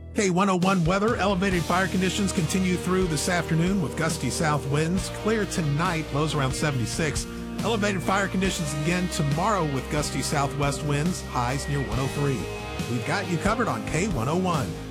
K101 weather. Elevated fire conditions continue through this afternoon with gusty south winds. Clear tonight, lows around 76. Elevated fire conditions again tomorrow with gusty southwest winds, highs near 103. We've got you covered on K101.